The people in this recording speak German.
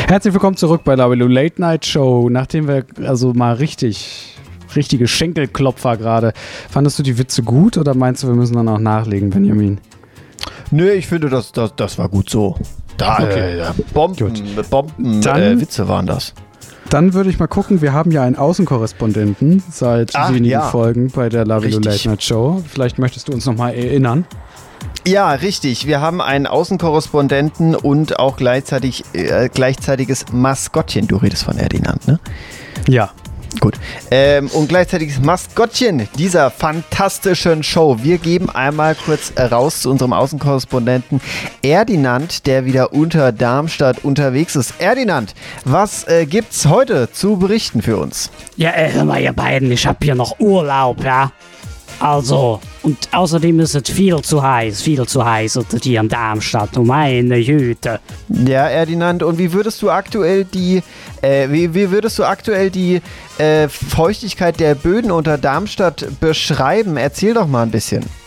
Herzlich willkommen zurück bei Lavelu Late Night Show. Nachdem wir also mal richtige Schenkelklopfer gerade. Fandest du die Witze gut oder meinst du, wir müssen dann auch nachlegen, Benjamin? Nö, ich finde, das war gut so. Bomben-Witze waren das. Dann würde ich mal gucken, wir haben ja einen Außenkorrespondenten seit wenigen Folgen bei der Lavelu Late Night Show. Vielleicht möchtest du uns nochmal erinnern. Ja, richtig. Wir haben einen Außenkorrespondenten und auch gleichzeitiges Maskottchen. Du redest von Erdinand, ne? Ja. Gut. Und gleichzeitiges Maskottchen dieser fantastischen Show. Wir geben einmal kurz raus zu unserem Außenkorrespondenten Erdinand, der wieder unter Darmstadt unterwegs ist. Erdinand, was gibt's heute zu berichten für uns? Ja, hör mal, ihr beiden, ich hab hier noch Urlaub, ja? Also, und außerdem ist es viel zu heiß unter hier in Darmstadt, meine Güte. Ja, Erdinand, und wie würdest du aktuell die Feuchtigkeit der Böden unter Darmstadt beschreiben? Erzähl doch mal ein bisschen.